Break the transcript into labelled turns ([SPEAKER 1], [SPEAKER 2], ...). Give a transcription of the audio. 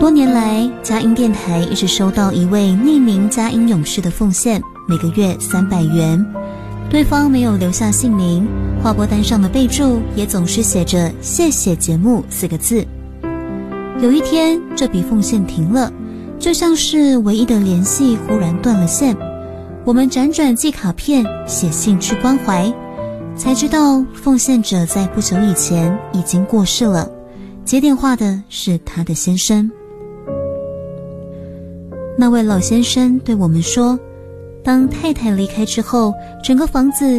[SPEAKER 1] 多年来，佳音电台一直收到一位匿名佳音勇士的奉献，每个月300元。对方没有留下姓名，划拨单上的备注也总是写着谢谢节目4个字。有一天，这笔奉献停了，就像是唯一的联系忽然断了线。我们辗转寄卡片，写信去关怀，才知道奉献者在不久以前已经过世了，接电话的是他的先生。那位老先生对我们说，当太太离开之后，整个房子